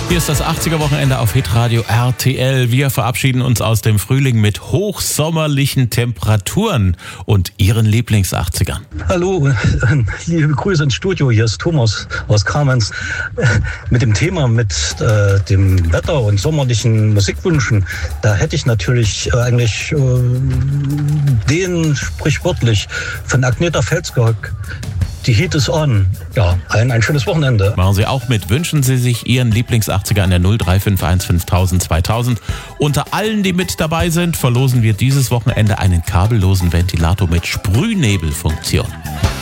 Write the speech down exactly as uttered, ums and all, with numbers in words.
Hier ist das achtziger-Wochenende auf Hitradio R T L. Wir verabschieden uns aus dem Frühling mit hochsommerlichen Temperaturen und Ihren Lieblings-achtzigern. Hallo, liebe Grüße ins Studio. Hier ist Thomas aus Kamenz. Mit dem Thema, mit äh, dem Wetter und sommerlichen Musikwünschen, da hätte ich natürlich äh, eigentlich äh, den sprichwörtlich von Agneta Felsberg. Die Heat is on. Ja, ein, ein schönes Wochenende. Machen Sie auch mit. Wünschen Sie sich Ihren Lieblings-achtziger an der null drei fünf eins fünftausend zweitausend. Unter allen, die mit dabei sind, verlosen wir dieses Wochenende einen kabellosen Ventilator mit Sprühnebelfunktion.